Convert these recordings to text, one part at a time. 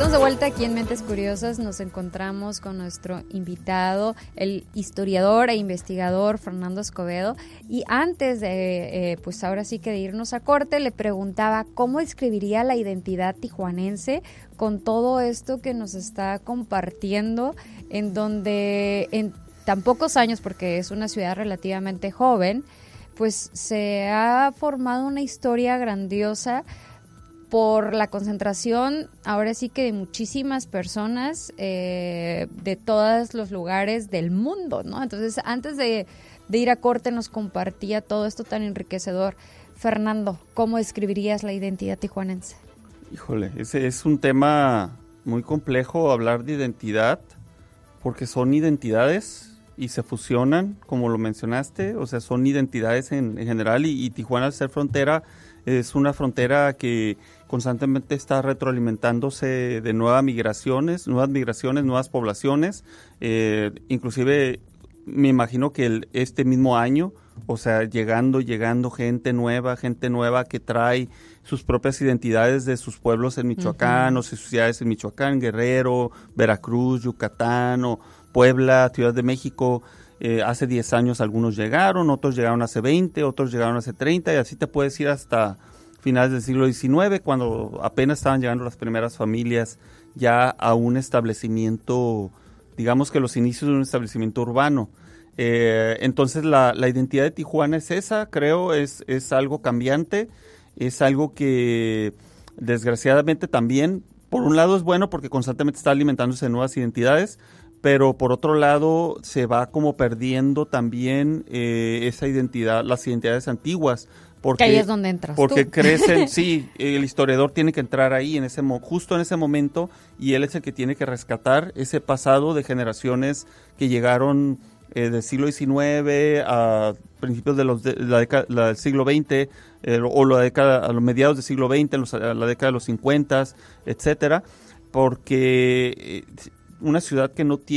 Estamos de vuelta aquí en Mentes Curiosas. Nos encontramos con nuestro invitado, el historiador e investigador Fernando Escobedo. Y antes de, pues ahora sí que de irnos a corte, le preguntaba cómo describiría la identidad tijuanense con todo esto que nos está compartiendo, en donde en tan pocos años, porque es una ciudad relativamente joven, pues se ha formado una historia grandiosa por la concentración, ahora sí que de muchísimas personas de todos los lugares del mundo, ¿no? Entonces, antes de ir a corte, nos compartía todo esto tan enriquecedor. Fernando, ¿cómo describirías la identidad tijuanense? Híjole, ese es un tema muy complejo, hablar de identidad, porque son identidades y se fusionan, como lo mencionaste, o sea, son identidades en general, y Tijuana, al ser frontera, es una frontera que constantemente está retroalimentándose de nuevas migraciones, nuevas poblaciones, inclusive me imagino que este mismo año, o sea, llegando gente nueva que trae sus propias identidades de sus pueblos en Michoacán, o sus ciudades en Michoacán, Guerrero, Veracruz, Yucatán, o Puebla, Ciudad de México. Hace 10 años algunos llegaron, otros llegaron hace 20, otros llegaron hace 30, y así te puedes ir hasta finales del siglo XIX, cuando apenas estaban llegando las primeras familias ya a un establecimiento, digamos que los inicios de un establecimiento urbano. Entonces la identidad de Tijuana es esa, creo, es algo cambiante, es algo que desgraciadamente también, por un lado es bueno porque constantemente está alimentándose de nuevas identidades, pero por otro lado se va como perdiendo también esa identidad, las identidades antiguas. Porque, que ahí es donde entras porque tú. Crecen, sí, el historiador tiene que entrar ahí justo en ese momento, y él es el que tiene que rescatar ese pasado de generaciones que llegaron del siglo XIX a principios de la década del siglo XX, a los mediados del siglo XX, la década de los 50, etcétera, porque una ciudad que no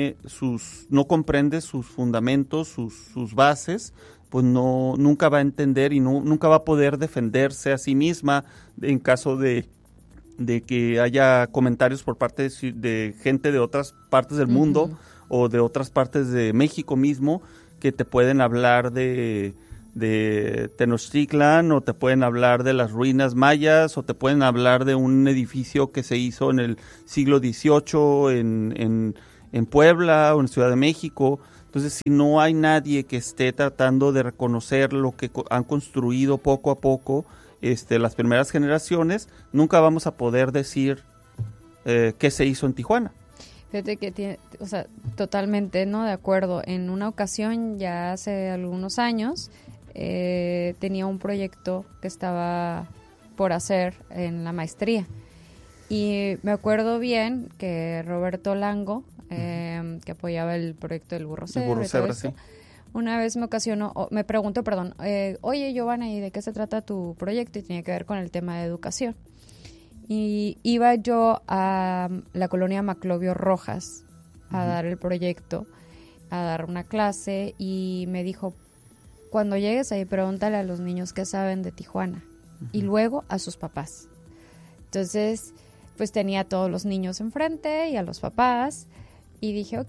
comprende sus fundamentos, sus bases, pues nunca va a entender y nunca va a poder defenderse a sí misma en caso de que haya comentarios por parte de gente de otras partes del mundo o de otras partes de México mismo, que te pueden hablar de Tenochtitlan, o te pueden hablar de las ruinas mayas, o te pueden hablar de un edificio que se hizo en el siglo XVIII en Puebla o en Ciudad de México. Entonces, si no hay nadie que esté tratando de reconocer lo que han construido poco a poco las primeras generaciones, nunca vamos a poder decir qué se hizo en Tijuana. Fíjate que totalmente, ¿no? De acuerdo. En una ocasión, ya hace algunos años, tenía un proyecto que estaba por hacer en la maestría. Y me acuerdo bien que Roberto Lango, que apoyaba el proyecto del Burro Cebra, sí. Una vez me preguntó, oye, Giovanna, ¿y de qué se trata tu proyecto? Y tenía que ver con el tema de educación. Y iba yo a la colonia Maclovio Rojas a dar el proyecto, a dar una clase, y me dijo, cuando llegues ahí, pregúntale a los niños qué saben de Tijuana, y luego a sus papás. Entonces, pues tenía a todos los niños enfrente y a los papás, y dije,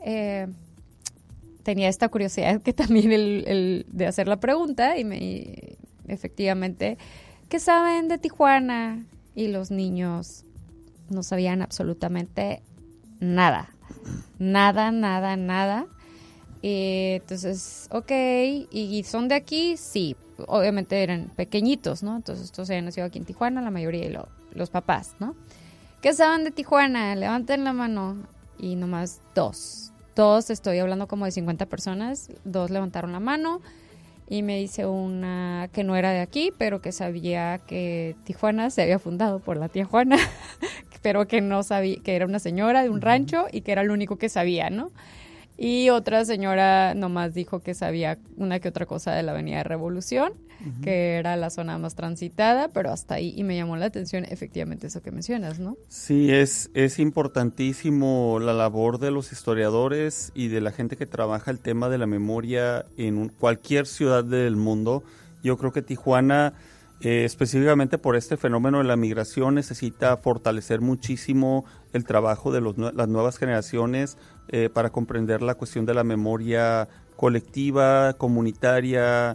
tenía esta curiosidad que también el de hacer la pregunta, y efectivamente, ¿qué saben de Tijuana? Y los niños no sabían absolutamente nada. Entonces, ¿y son de aquí? Sí, obviamente eran pequeñitos, ¿no? Entonces, estos habían nacido aquí en Tijuana, la mayoría de los papás, ¿no? ¿Qué saben de Tijuana? Levanten la mano. Y nomás dos, estoy hablando como de 50 personas, 2 levantaron la mano. Y me dice una que no era de aquí, pero que sabía que Tijuana se había fundado por la tía Juana, pero que no sabía, que era una señora de un rancho y que era lo único que sabía, ¿no? Y otra señora nomás dijo que sabía una que otra cosa de la Avenida de Revolución, que era la zona más transitada, pero hasta ahí, y me llamó la atención efectivamente eso que mencionas, ¿no? Sí, es importantísimo la labor de los historiadores y de la gente que trabaja el tema de la memoria en cualquier ciudad del mundo. Yo creo que Tijuana Específicamente por este fenómeno de la migración necesita fortalecer muchísimo el trabajo de las nuevas generaciones para comprender la cuestión de la memoria colectiva, comunitaria,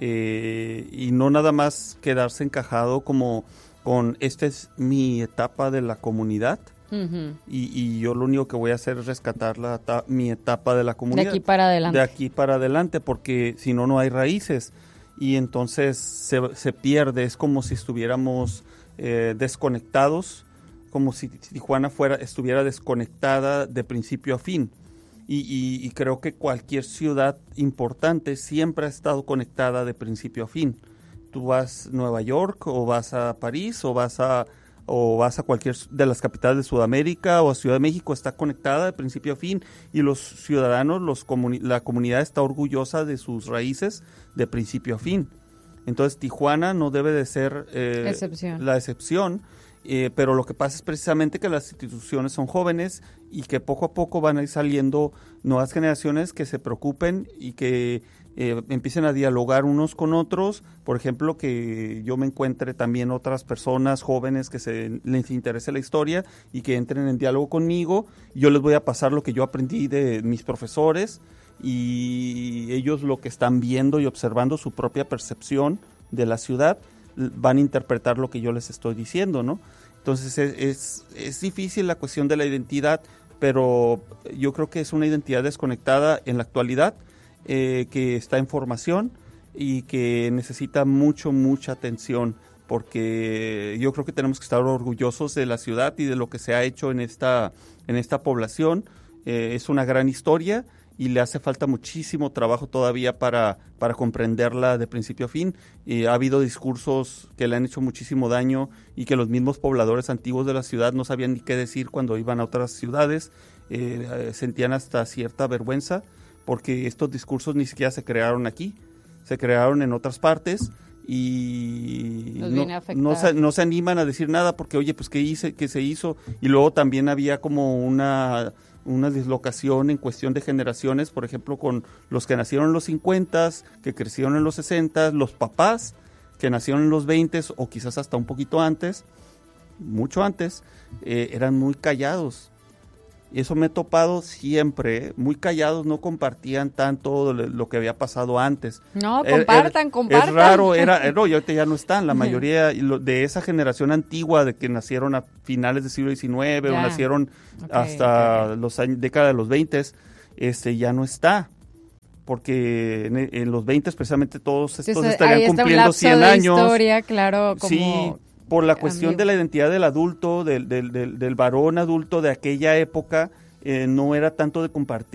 y no nada más quedarse encajado como con esta es mi etapa de la comunidad. Uh-huh. Y yo lo único que voy a hacer es rescatar mi etapa de la comunidad. De aquí para adelante. De aquí para adelante, porque si no, no hay raíces. Y entonces se pierde, es como si estuviéramos desconectados, como si Tijuana estuviera desconectada de principio a fin. Y creo que cualquier ciudad importante siempre ha estado conectada de principio a fin. Tú vas a Nueva York, o vas a París, o vas a cualquier de las capitales de Sudamérica o a Ciudad de México, está conectada de principio a fin, y los ciudadanos, la comunidad está orgullosa de sus raíces de principio a fin. Entonces Tijuana no debe de ser la excepción, pero lo que pasa es precisamente que las instituciones son jóvenes y que poco a poco van a ir saliendo nuevas generaciones que se preocupen y que empiecen a dialogar unos con otros. Por ejemplo, que yo me encuentre también otras personas jóvenes que les interese la historia y que entren en diálogo conmigo. Yo les voy a pasar lo que yo aprendí de mis profesores, y ellos lo que están viendo y observando, su propia percepción de la ciudad, van a interpretar lo que yo les estoy diciendo, ¿no? Entonces es difícil la cuestión de la identidad, pero yo creo que es una identidad desconectada en la actualidad, que está en formación y que necesita mucha atención, porque yo creo que tenemos que estar orgullosos de la ciudad y de lo que se ha hecho en esta población. Es una gran historia y le hace falta muchísimo trabajo todavía para comprenderla de principio a fin. Ha habido discursos que le han hecho muchísimo daño y que los mismos pobladores antiguos de la ciudad no sabían ni qué decir cuando iban a otras ciudades. Sentían hasta cierta vergüenza, porque estos discursos ni siquiera se crearon aquí, se crearon en otras partes, y no se animan a decir nada porque, oye, pues ¿qué se hizo? Y luego también había como una dislocación en cuestión de generaciones, por ejemplo, con los que nacieron en los 50s, que crecieron en los 60s, los papás que nacieron en los 20s o quizás hasta un poquito antes, mucho antes, eran muy callados. Y eso me he topado siempre, muy callados, no compartían tanto lo que había pasado antes. No, compartan. Es raro, no, y ahorita ya no están, la mayoría de esa generación antigua, de que nacieron a finales del siglo XIX, o nacieron hasta los años, década de los 20, ya no está. Porque en los 20 precisamente todos estos estarían cumpliendo 100 años. Historia, claro, como... Sí, por la cuestión de la identidad del adulto, del varón adulto de aquella época, no era tanto de compartir